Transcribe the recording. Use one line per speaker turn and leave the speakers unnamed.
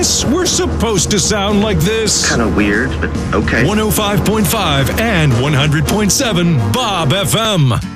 guess we're supposed to sound like this.
Kind of weird, but okay.
105.5 and 100.7 Bob FM.